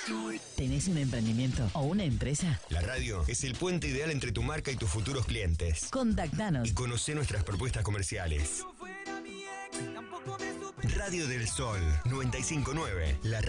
¿Tenés un emprendimiento o una empresa? La radio es el puente ideal entre tu marca y tus futuros clientes. Contactanos Y conoce nuestras propuestas comerciales. Radio del Sol 95.9, la